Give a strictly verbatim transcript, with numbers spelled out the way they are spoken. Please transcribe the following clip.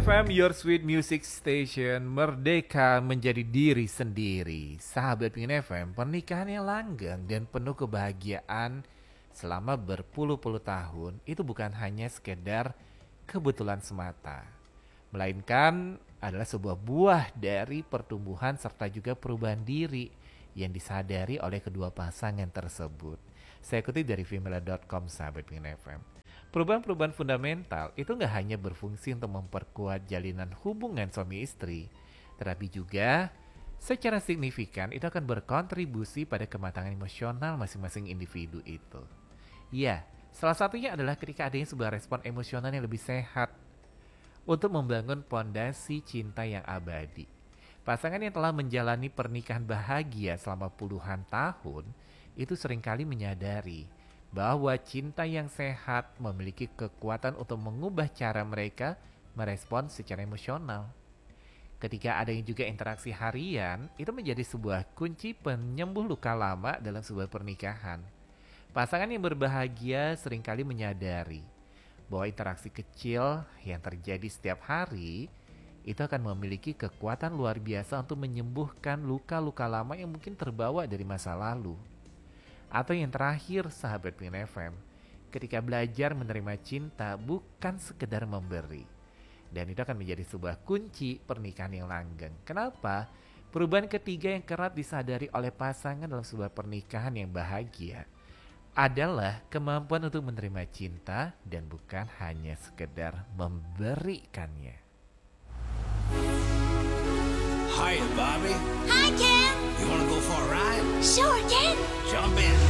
F M, Your Sweet Music Station, merdeka menjadi diri sendiri. Sahabat Pingin F M, pernikahan yang langgeng dan penuh kebahagiaan selama berpuluh-puluh tahun itu bukan hanya sekedar kebetulan semata, melainkan adalah sebuah buah dari pertumbuhan serta juga perubahan diri yang disadari oleh kedua pasangan tersebut. Saya kutip dari Vimela dot com, sahabat Pingin F M. Perubahan-perubahan fundamental itu nggak hanya berfungsi untuk memperkuat jalinan hubungan suami istri, tetapi juga secara signifikan itu akan berkontribusi pada kematangan emosional masing-masing individu itu. Ya, salah satunya adalah ketika adanya sebuah respon emosional yang lebih sehat untuk membangun pondasi cinta yang abadi. Pasangan yang telah menjalani pernikahan bahagia selama puluhan tahun itu seringkali menyadari bahwa cinta yang sehat memiliki kekuatan untuk mengubah cara mereka merespon secara emosional. Ketika adanya juga interaksi harian, itu menjadi sebuah kunci penyembuh luka lama dalam sebuah pernikahan. Pasangan yang berbahagia seringkali menyadari bahwa interaksi kecil yang terjadi setiap hari itu akan memiliki kekuatan luar biasa untuk menyembuhkan luka-luka lama yang mungkin terbawa dari masa lalu. Atau yang terakhir, sahabat Pingin F M, ketika belajar menerima cinta bukan sekedar memberi. Dan itu akan menjadi sebuah kunci pernikahan yang langgeng. Kenapa? Perubahan ketiga yang kerap disadari oleh pasangan dalam sebuah pernikahan yang bahagia adalah kemampuan untuk menerima cinta dan bukan hanya sekedar memberikannya. Hiya, Bobby. Hi, Ken. You wanna go for a ride? Sure, Ken. Jump in.